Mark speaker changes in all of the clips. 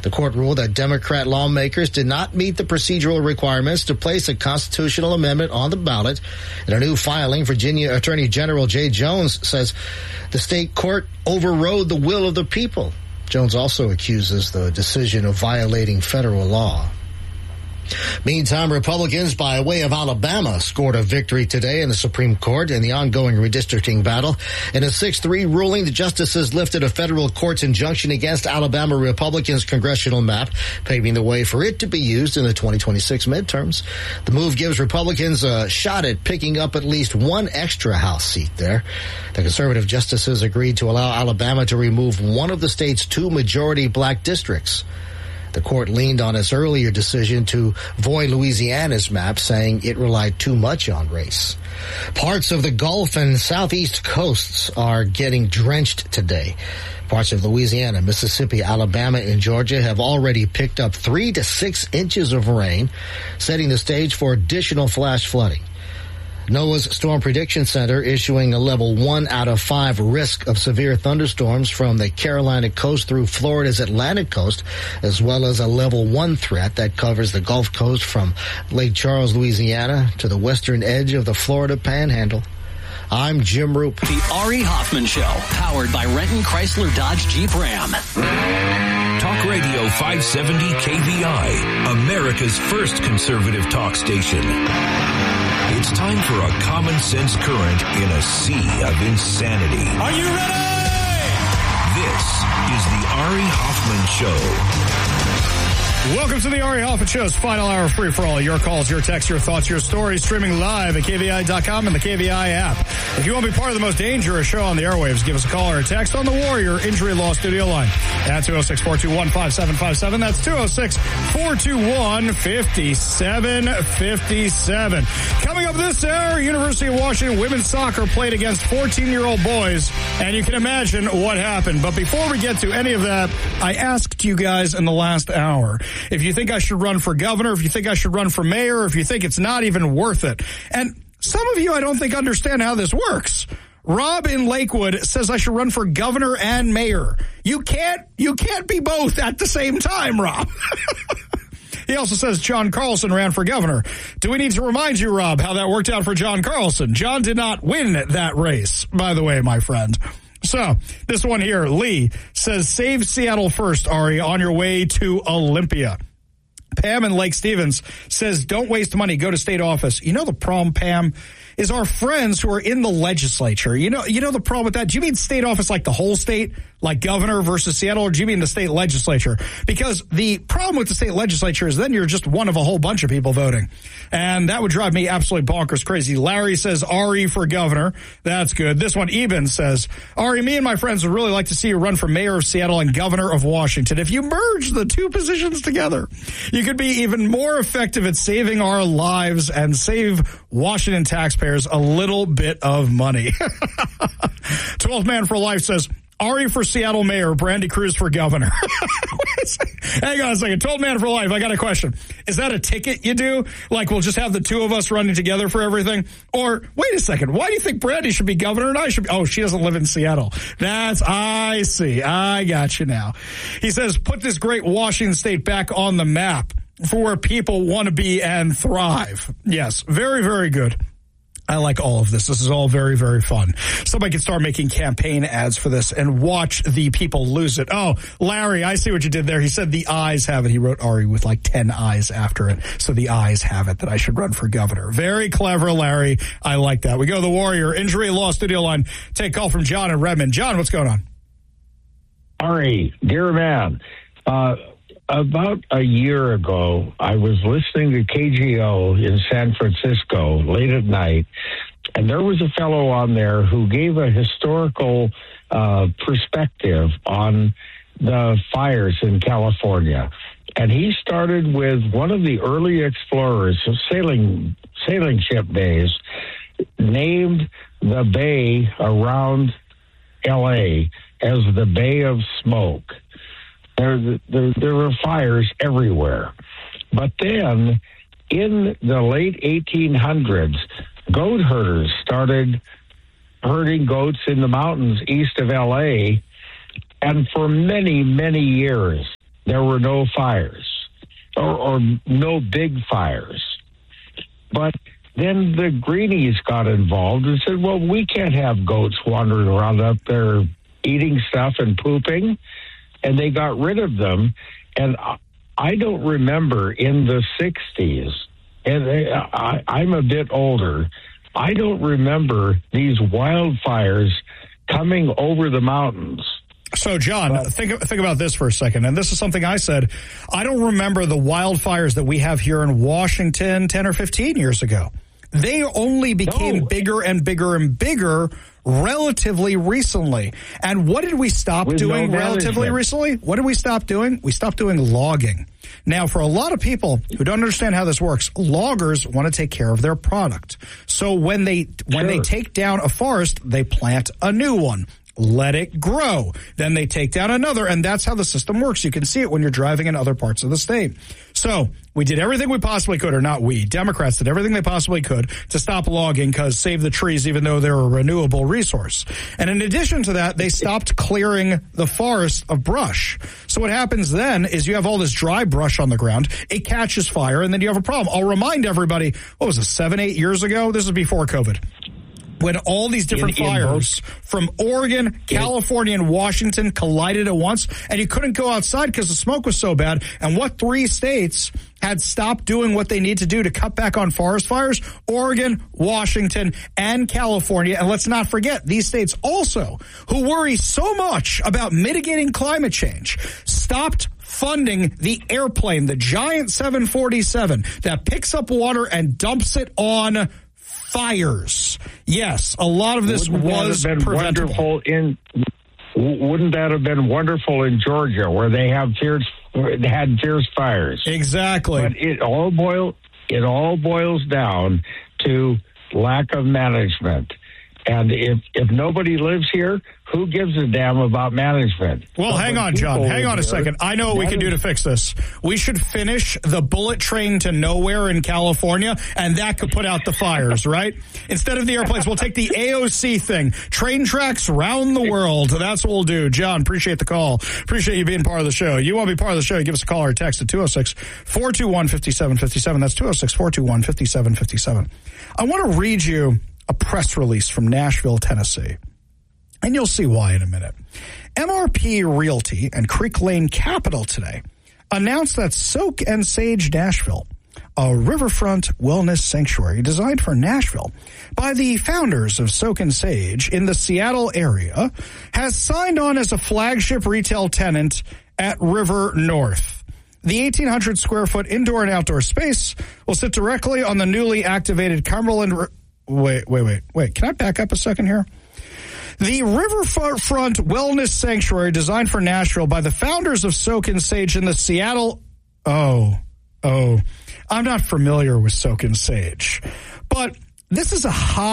Speaker 1: The court ruled that Democrat lawmakers did not meet the procedural requirements to place a constitutional amendment on the ballot. In a new filing, Virginia Attorney General Jay Jones says the state court overrode the will of the people. Jones also accuses the decision of violating federal law. Meantime, Republicans, by way of Alabama, scored a victory today in the Supreme Court in the ongoing redistricting battle. In a 6-3 ruling, the justices lifted a federal court's injunction against Alabama Republicans' congressional map, paving the way for it to be used in the 2026 midterms. The move gives Republicans a shot at picking up at least one extra House seat there. The conservative justices agreed to allow Alabama to remove one of the state's 2 majority black districts. The court leaned on its earlier decision to void Louisiana's map, saying it relied too much on race. Parts of the Gulf and southeast coasts are getting drenched today. Parts of Louisiana, Mississippi, Alabama, and Georgia have already picked up 3 to 6 inches of rain, setting the stage for additional flash flooding. NOAA's Storm Prediction Center issuing a level 1 out of 5 risk of severe thunderstorms from the Carolina coast through Florida's Atlantic coast, as well as a level 1 threat that covers the Gulf Coast from Lake Charles, Louisiana, to the western edge of the Florida Panhandle. I'm Jim Roop.
Speaker 2: The Ari Hoffman Show, powered by Renton Chrysler Dodge Jeep Ram.
Speaker 3: Talk Radio 570 KVI, America's first conservative talk station. It's time for a common sense current in a sea of insanity.
Speaker 4: Are you ready?
Speaker 3: This is the Ari Hoffman Show.
Speaker 4: Welcome to the Ari Hoffman Show's final hour free for all. Your calls, your texts, your thoughts, your stories, streaming live at KVI.com and the KVI app. If you want to be part of the most dangerous show on the airwaves, give us a call or a text on the Warrior Injury Law Studio line at 206-421-5757. That's 206-421-5757. Coming up this hour, University of Washington women's soccer played against 14-year-old boys, and you can imagine what happened. But before we get to any of that, I asked you guys in the last hour if you think I should run for governor, if you think I should run for mayor, if you think it's not even worth it. And some of you, I don't think, understand how this works. Rob in Lakewood says I should run for governor and mayor. You can't be both at the same time, Rob. He also says John Carlson ran for governor. Do we need to remind you, Rob, how that worked out for John Carlson? John did not win that race, by the way, my friend. So, this one here, Lee, says, save Seattle first, Ari, on your way to Olympia. Pam in Lake Stevens says, don't waste money, go to state office. You know the problem, Pam, is our friends who are in the legislature. You know the problem with that? Do you mean state office like the whole state, like governor versus Seattle, or do you mean the state legislature? Because the problem with the state legislature is then you're just one of a whole bunch of people voting. And that would drive me absolutely bonkers crazy. Larry says Ari for governor. That's good. This one, Eben, says, Ari, me and my friends would really like to see you run for mayor of Seattle and governor of Washington. If you merge the two positions together, you could be even more effective at saving our lives and save Washington taxpayers a little bit of money. 12 Man for Life says, Ari for Seattle mayor, Brandy Cruz for governor. Hang on a second. 12 Man for Life, I got a question. Is that a ticket you do? Like, we'll just have the two of us running together for everything? Or, wait a second, why do you think Brandy should be governor and I should be? Oh, she doesn't live in Seattle. I see. I got you now. He says, put this great Washington state back on the map for where people want to be and thrive. Yes, very, very good. I like all of this. This is all very, very fun. Somebody can start making campaign ads for this and watch the people lose it. Oh, Larry, I see what you did there. He said the ayes have it. He wrote Ari with like 10 ayes after it. So the ayes have it that I should run for governor. Very clever, Larry. I like that. We go to the Warrior Injury Law Studio line. Take a call from John in Redmond. John, what's going on?
Speaker 5: Ari, dear man, about a year ago, I was listening to KGO in San Francisco late at night, and there was a fellow on there who gave a historical perspective on the fires in California. And he started with one of the early explorers of sailing ship days, named the bay around L.A. as the Bay of Smoke. There were fires everywhere. But then, in the late 1800s, goat herders started herding goats in the mountains east of L.A., and for many, many years, there were no fires or no big fires. But then the greenies got involved and said, well, we can't have goats wandering around up there eating stuff and pooping. And they got rid of them. And I don't remember in the 60s, and I'm a bit older, I don't remember these wildfires coming over the mountains.
Speaker 4: So, John, think about this for a second. And this is something I said. I don't remember the wildfires that we have here in Washington 10 or 15 years ago. They only became bigger and bigger and bigger relatively recently. And what did we stop doing relatively recently? What did we stop doing? We stopped doing logging. Now, for a lot of people who don't understand how this works, loggers want to take care of their product. So when they take down a forest, they plant a new one. Let it grow. Then they take down another, and that's how the system works. You can see it when you're driving in other parts of the state. So we did everything we possibly could, or not we, Democrats did everything they possibly could to stop logging because save the trees, even though they're a renewable resource. And in addition to that, they stopped clearing the forest of brush. So what happens then is you have all this dry brush on the ground. It catches fire, and then you have a problem. I'll remind everybody, what was it, 7-8 years ago? This is before COVID. When all these different fires from Oregon, California, and Washington collided at once, and you couldn't go outside because the smoke was so bad. And what 3 states had stopped doing what they need to do to cut back on forest fires? Oregon, Washington, and California. And let's not forget, these states also, who worry so much about mitigating climate change, stopped funding the airplane, the giant 747 that picks up water and dumps it on fires. Yes, a lot of this was preventable.
Speaker 5: Wouldn't that have been wonderful in Georgia, where they had fierce fires?
Speaker 4: Exactly.
Speaker 5: But it all boils down to lack of management. And if nobody lives here, who gives a damn about management?
Speaker 4: Well, hang on, John. Hang on a second. I know what we can do to fix this. We should finish the bullet train to nowhere in California, and that could put out the fires, right? Instead of the airplanes, we'll take the AOC thing. Train tracks round the world. That's what we'll do. John, appreciate the call. Appreciate you being part of the show. You want to be part of the show, give us a call or a text at 206-421-5757. That's 206-421-5757. I want to read you a press release from Nashville, Tennessee. And you'll see why in a minute. MRP Realty and Creek Lane Capital today announced that Soak and Sage Nashville, a riverfront wellness sanctuary designed for Nashville by the founders of Soak and Sage in the Seattle area, has signed on as a flagship retail tenant at River North. The 1,800 square foot indoor and outdoor space will sit directly on the newly activated Cumberland. Wait. Can I back up a second here? The Riverfront Wellness Sanctuary designed for Nashville by the founders of Soak and Sage in the Seattle. I'm not familiar with Soak and Sage, but this is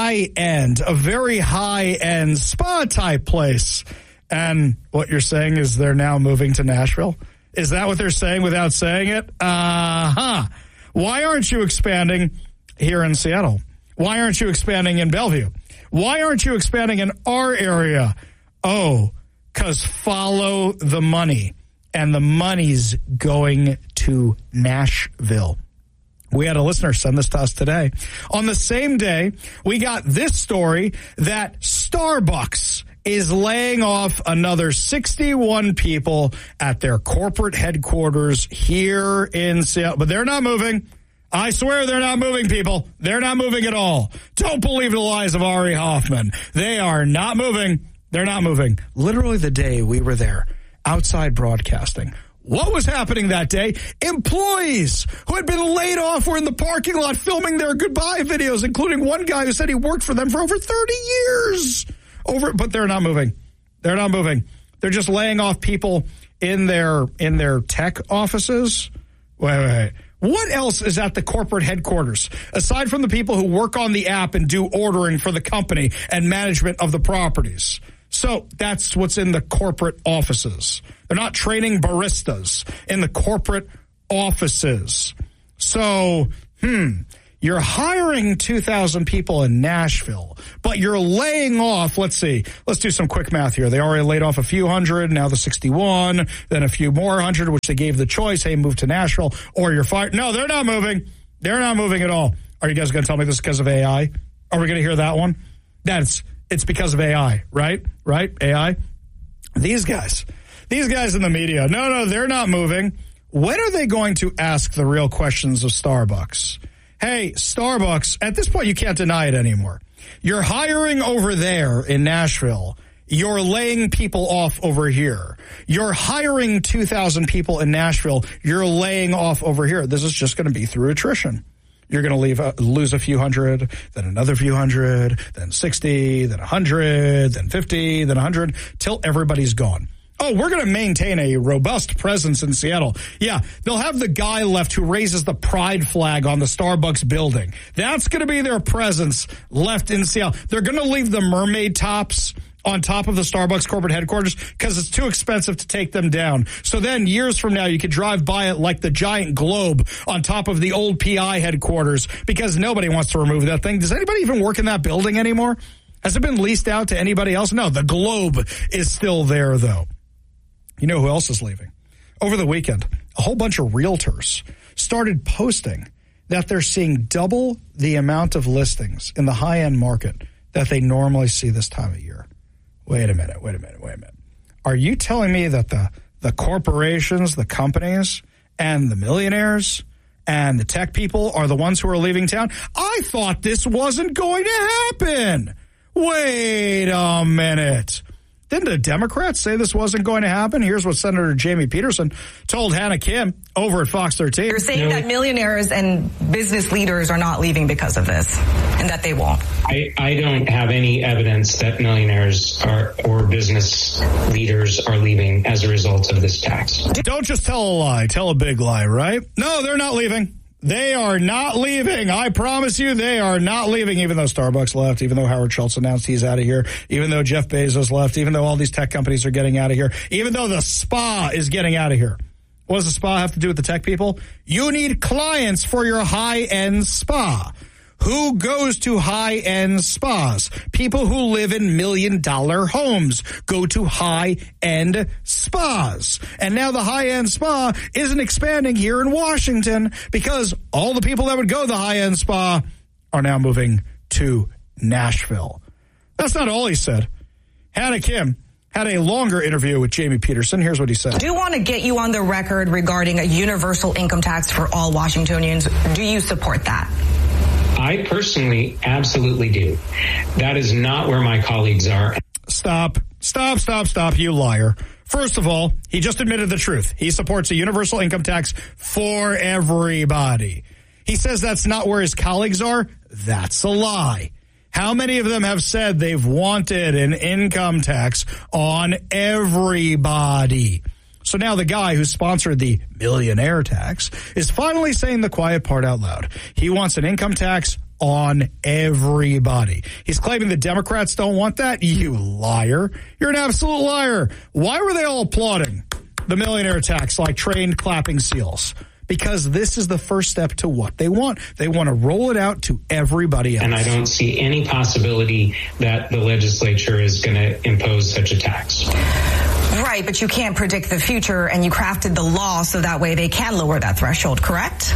Speaker 4: a very high-end spa-type place. And what you're saying is they're now moving to Nashville? Is that what they're saying without saying it? Why aren't you expanding here in Seattle? Why aren't you expanding in Bellevue? Why aren't you expanding in our area? Oh, because follow the money. And the money's going to Nashville. We had a listener send this to us today. On the same day, we got this story that Starbucks is laying off another 61 people at their corporate headquarters here in Seattle. But they're not moving. I swear they're not moving, people. They're not moving at all. Don't believe the lies of Ari Hoffman. They are not moving. They're not moving. Literally the day we were there, outside broadcasting. What was happening that day? Employees who had been laid off were in the parking lot filming their goodbye videos, including one guy who said he worked for them for over 30 years. But they're not moving. They're not moving. They're just laying off people in their tech offices. Wait. What else is at the corporate headquarters, aside from the people who work on the app and do ordering for the company and management of the properties? So that's what's in the corporate offices. They're not training baristas in the corporate offices. So, You're hiring 2,000 people in Nashville, but you're laying off, let's do some quick math here. They already laid off a few hundred, now the 61, then a few more hundred, which they gave the choice, hey, move to Nashville, or you're fired. No, they're not moving. They're not moving at all. Are you guys going to tell me this is because of AI? Are we going to hear that one? It's because of AI, right? Right? AI? These guys in the media, no, they're not moving. When are they going to ask the real questions of Starbucks? Hey, Starbucks, at this point, you can't deny it anymore. You're hiring over there in Nashville. You're laying people off over here. You're hiring 2,000 people in Nashville. You're laying off over here. This is just going to be through attrition. You're going to lose a few hundred, then another few hundred, then 60, then 100, then 50, then 100, till everybody's gone. Oh, we're going to maintain a robust presence in Seattle. Yeah, they'll have the guy left who raises the pride flag on the Starbucks building. That's going to be their presence left in Seattle. They're going to leave the mermaid tops on top of the Starbucks corporate headquarters because it's too expensive to take them down. So then years from now, you could drive by it like the giant globe on top of the old PI headquarters because nobody wants to remove that thing. Does anybody even work in that building anymore? Has it been leased out to anybody else? No, the globe is still there, though. You know who else is leaving? Over the weekend, a whole bunch of realtors started posting that they're seeing double the amount of listings in the high-end market that they normally see this time of year. Wait a minute. Are you telling me that the corporations, the companies, and the millionaires and the tech people are the ones who are leaving town? I thought this wasn't going to happen. Wait a minute. Didn't the Democrats say this wasn't going to happen? Here's what Senator Jamie Peterson told Hannah Kim over at Fox 13.
Speaker 6: You're saying that millionaires and business leaders are not leaving because of this and that they won't.
Speaker 7: I don't have any evidence that millionaires or business leaders are leaving as a result of this tax.
Speaker 4: Don't just tell a lie. Tell a big lie, right? No, they're not leaving. They are not leaving. I promise you, they are not leaving, even though Starbucks left, even though Howard Schultz announced he's out of here, even though Jeff Bezos left, even though all these tech companies are getting out of here, even though the spa is getting out of here. What does the spa have to do with the tech people? You need clients for your high-end spa. Who goes to high-end spas? People who live in million-dollar homes go to high-end spas. And now the high-end spa isn't expanding here in Washington because all the people that would go to the high-end spa are now moving to Nashville. That's not all he said. Hannah Kim had a longer interview with Jamie Peterson. Here's what he said.
Speaker 6: I do want to get you on the record regarding a universal income tax for all Washingtonians. Do you support that?
Speaker 7: I personally absolutely do. That is not where my colleagues are.
Speaker 4: Stop, you liar. First of all, he just admitted the truth. He supports a universal income tax for everybody. He says that's not where his colleagues are. That's a lie. How many of them have said they've wanted an income tax on everybody? So now the guy who sponsored the millionaire tax is finally saying the quiet part out loud. He wants an income tax on everybody. He's claiming the Democrats don't want that. You liar. You're an absolute liar. Why were they all applauding the millionaire tax like trained clapping seals? Because this is the first step to what they want. They want to roll it out to everybody else.
Speaker 7: And I don't see any possibility that the legislature is going to impose such a tax.
Speaker 6: Right, but you can't predict the future, and you crafted the law so that way they can lower that threshold, correct?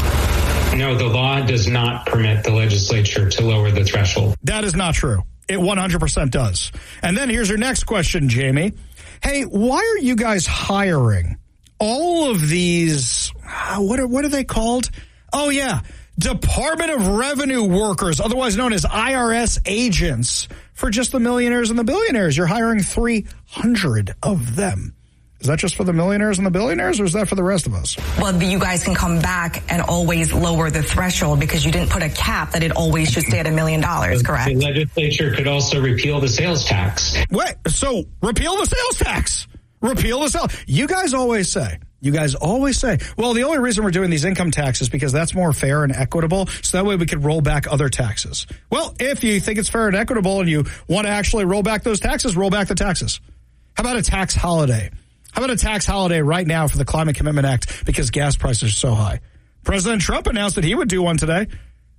Speaker 7: No, the law does not permit the legislature to lower the threshold.
Speaker 4: That is not true. It 100% does. And then here's your next question, Jamie. Hey, why are you guys hiring all of these, what are they called? Oh, yeah, Department of Revenue workers, otherwise known as IRS agents, for just the millionaires and the billionaires? You're hiring 300 of them. Is that just for the millionaires and the billionaires, or is that for the rest of us?
Speaker 6: Well, you guys can come back and always lower the threshold because you didn't put a cap that it always should stay at $1 million, correct?
Speaker 7: The legislature could also repeal the sales tax.
Speaker 4: What? So repeal the sales tax. Repeal the sales. You guys always say, well, the only reason we're doing these income taxes is because that's more fair and equitable, so that way we could roll back other taxes. Well, if you think it's fair and equitable and you want to actually roll back those taxes, roll back the taxes. How about a tax holiday? How about a tax holiday right now for the Climate Commitment Act because gas prices are so high? President Trump announced that he would do one today.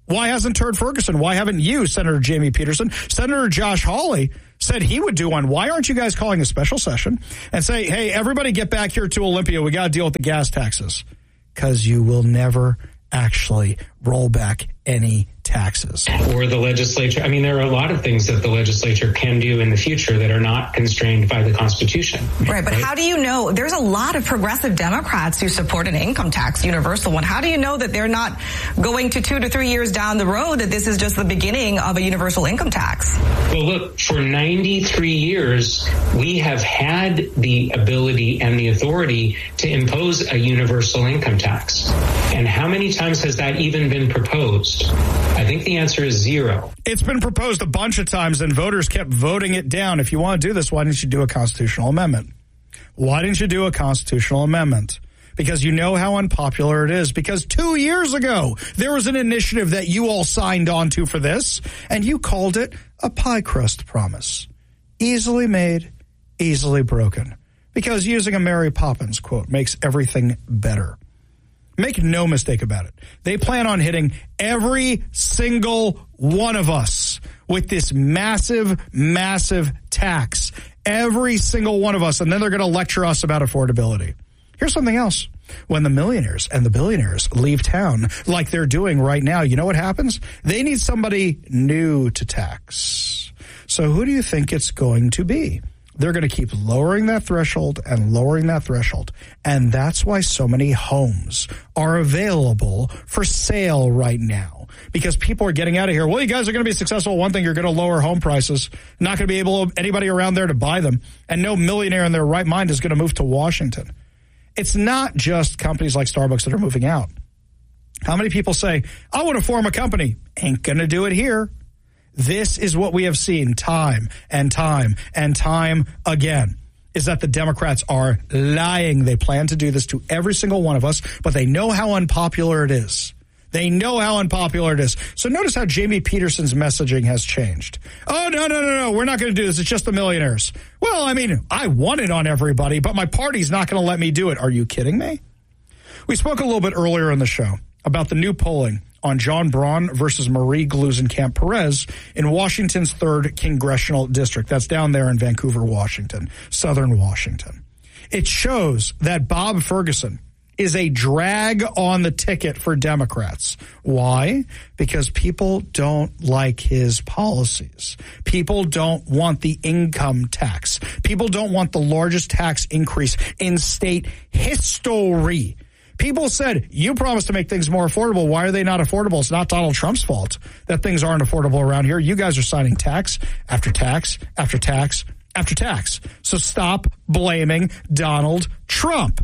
Speaker 4: Why hasn't Turd Ferguson? Why haven't you, Senator Jamie Peterson? Senator Josh Hawley said he would do one. Why aren't you guys calling a special session and say, hey, everybody get back here to Olympia. We got to deal with the gas taxes. Because you will never actually roll back any taxes.
Speaker 7: Or the legislature. I mean, there are a lot of things that the legislature can do in the future that are not constrained by the Constitution.
Speaker 6: Right, but how do you know? There's a lot of progressive Democrats who support an income tax, universal one. How do you know that they're not going to 2 to 3 years down the road that this is just the beginning of a universal income tax?
Speaker 7: Well, look, for 93 years, we have had the ability and the authority to impose a universal income tax. And how many times has that even been proposed? I think the answer is 0.
Speaker 4: It's been proposed a bunch of times, and voters kept voting it down. If you want to do this, why didn't you do a constitutional amendment? Why didn't you do a constitutional amendment? Because you know how unpopular it is. Because 2 years ago, there was an initiative that you all signed on to for this, and you called it a pie crust promise. Easily made, easily broken. Because using a Mary Poppins quote makes everything better. Make no mistake about it. They plan on hitting every single one of us with this massive, massive tax. Every single one of us. And then they're going to lecture us about affordability. Here's something else. When the millionaires and the billionaires leave town like they're doing right now, you know what happens? They need somebody new to tax. So who do you think it's going to be? They're going to keep lowering that threshold and lowering that threshold. And that's why so many homes are available for sale right now. Because people are getting out of here. Well, you guys are going to be successful. One thing, you're going to lower home prices. Not going to be anybody around there to buy them. And no millionaire in their right mind is going to move to Washington. It's not just companies like Starbucks that are moving out. How many people say, I want to form a company? Ain't going to do it here. This is what we have seen time and time and time again, is that the Democrats are lying. They plan to do this to every single one of us, but they know how unpopular it is. They know how unpopular it is. So notice how Jamie Peterson's messaging has changed. Oh, no. We're not going to do this. It's just the millionaires. Well, I mean, I want it on everybody, but my party's not going to let me do it. Are you kidding me? We spoke a little bit earlier in the show about the new polling on John Braun versus Marie Gluesenkamp-Perez in Washington's 3rd Congressional District. That's down there in Vancouver, Washington, southern Washington. It shows that Bob Ferguson is a drag on the ticket for Democrats. Why? Because people don't like his policies. People don't want the income tax. People don't want the largest tax increase in state history. People said, you promised to make things more affordable. Why are they not affordable? It's not Donald Trump's fault that things aren't affordable around here. You guys are signing tax after tax after tax after tax. So stop blaming Donald Trump.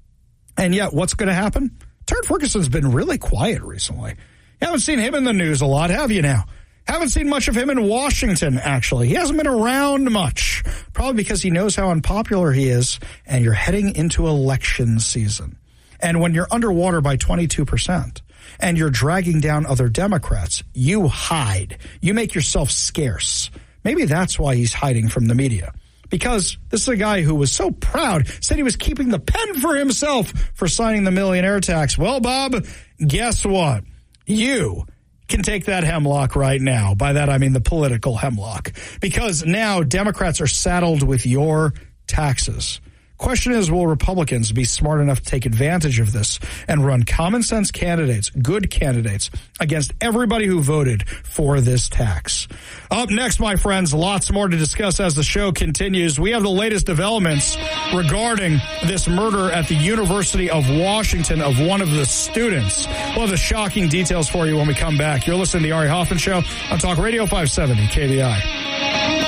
Speaker 4: And yet, what's going to happen? Turd Ferguson's been really quiet recently. You haven't seen him in the news a lot, have you now? Haven't seen much of him in Washington, actually. He hasn't been around much, probably because he knows how unpopular he is, and you're heading into election season. And when you're underwater by 22% and you're dragging down other Democrats, you hide. You make yourself scarce. Maybe that's why he's hiding from the media. Because this is a guy who was so proud, said he was keeping the pen for himself for signing the millionaire tax. Well, Bob, guess what? You can take that hemlock right now. By that, I mean the political hemlock. Because now Democrats are saddled with your taxes. Question is, will Republicans be smart enough to take advantage of this and run common sense candidates, good candidates, against everybody who voted for this tax? Up next, my friends, lots more to discuss as the show continues. We have the latest developments regarding this murder at the University of Washington of one of the students. We'll have the shocking details for you when we come back. You're listening to the Ari Hoffman Show on Talk Radio 570 KBI.